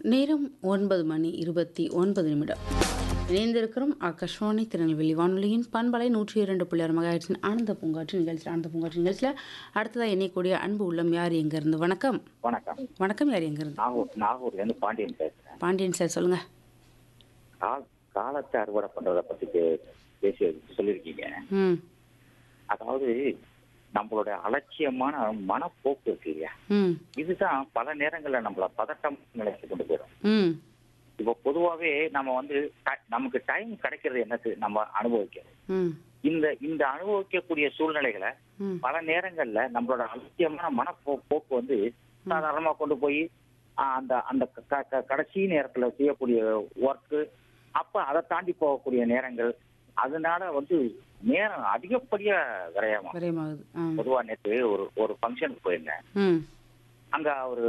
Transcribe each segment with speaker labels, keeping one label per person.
Speaker 1: நேரம் 9:29 இணைந்திருக்கிறோம் ஆகாஷ்வாணி திருநெல்வேலி வானொலியின் பண்பலை 102.6 மெகாஹெர்ட்ஸின் ஆனந்த பூங்காற்று நிகழ்ச்சியில் அடுத்ததாக இணையக்கூடிய அன்பு உள்ளம் யார் எங்கேருந்து? வணக்கம்.
Speaker 2: வணக்கம்.
Speaker 1: வணக்கம். யார் எங்கேருந்து?
Speaker 2: நாகூர்லேருந்து பாண்டியன் பேசுறேன்.
Speaker 1: பாண்டியன் சார் சொல்லுங்க.
Speaker 2: காலத்தை அறுவடை பண்றதை பத்தி பேசி சொல்லியிருக்கீங்க.
Speaker 1: ம்
Speaker 2: அதாவது நம்மளோட அலட்சியமான மனப்போக்கு இருக்கு இல்லையா,
Speaker 1: ம்
Speaker 2: இதுதான் பல நேரங்கள்ல நம்மள பதட்டம் நிலைக்கு கொண்டு போயிடும்.
Speaker 1: ம்
Speaker 2: இப்போ பொதுவாகவே நம்ம நமக்கு டைம் கிடைக்கிறது என்னது நம்ம அனுபவிக்கிறோம்.
Speaker 1: ம்
Speaker 2: இந்த இந்த அனுபவிக்கக்கூடிய சூழ்நிலைகளை
Speaker 1: ம்
Speaker 2: பல நேரங்கள்ல நம்மளோட அலட்சியமான மனப்போக்கு சாதாரணமா கொண்டு போய் அந்த அந்த கடைசி நேரத்துல செய்யக்கூடிய ஒர்க்கு, அப்ப அதை தாண்டி போகக்கூடிய நேரங்கள், அதனால நேரம் அதிகப்படியா
Speaker 1: விரயமாகுது.
Speaker 2: பொதுவா நேற்று ஒரு ஃபங்க்ஷனுக்கு போயிருந்தேன்.
Speaker 1: ம்
Speaker 2: அங்க ஒரு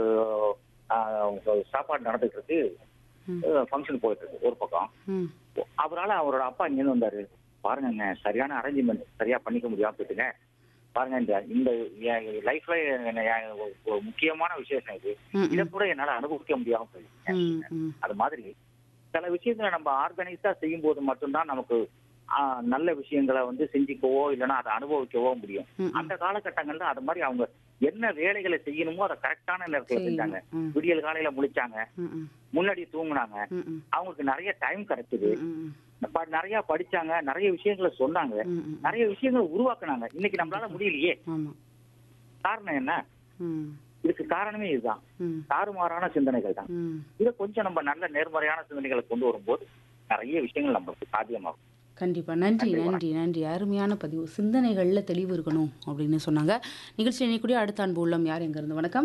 Speaker 2: சாப்பாடு நடந்துட்டு இருக்கு, ஃபங்க்ஷன் போயிட்டு இருக்கு ஒரு பக்கம்.
Speaker 1: ம்
Speaker 2: அவரால் அவரோட அப்பா இங்கேருந்து வந்தாரு. பாருங்க, சரியான அரேஞ்ச்மெண்ட் சரியா பண்ணிக்க முடியாம போயிட்டுங்க. பாருங்க, இந்த லைஃப்ல ஒரு முக்கியமான விசேஷம் இது, இதை கூட என்னால அனுபவிக்க முடியாம போயிடுச்சு. அது மாதிரி சில விஷயங்களை நம்ம ஆர்கனைஸா செய்யும் போது மட்டும்தான் நமக்கு நல்ல விஷயங்களை செஞ்சுக்கவோ இல்லைன்னா அதை அனுபவிக்கவோ முடியும். அந்த காலகட்டங்கள்ல அது மாதிரி அவங்க என்ன வேலைகளை செய்யணுமோ அதை கரெக்டான நேரத்துல செஞ்சாங்க. விடியல் காலையில முழிச்சாங்க, முன்னாடி தூங்குனாங்க, அவங்களுக்கு நிறைய டைம் கிடைச்சது, நிறைய படிச்சாங்க, நிறைய விஷயங்களை சொன்னாங்க, நிறைய விஷயங்களை உருவாக்குனாங்க. இன்னைக்கு நம்மளால முடியலையே. காரணம் என்ன? இதுக்கு காரணமே இதுதான், தாறுமாறான சிந்தனைகள் தான். இதை கொஞ்சம் நம்ம நல்ல நேர்மறையான சிந்தனைகளை கொண்டு வரும்போது நிறைய விஷயங்கள் நமக்கு சாத்தியமாகும்.
Speaker 1: கண்டிப்பா. நன்றி நன்றி நன்றி. அருமையான பதிவு. சிந்தனைகளில் தெளிவு இருக்கணும் அப்படின்னு சொன்னாங்க. நிகழ்ச்சி இணையக்கூடிய அடுத்த அன்பு உள்ளம் யார் எங்கேருந்து? வணக்கம்.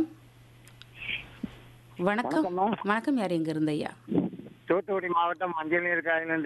Speaker 1: வணக்கம். வணக்கம். யார் எங்கேருந்து ஐயா?
Speaker 3: தூத்துக்குடி மாவட்டம் மஞ்சள் நீர் காயிலிருந்து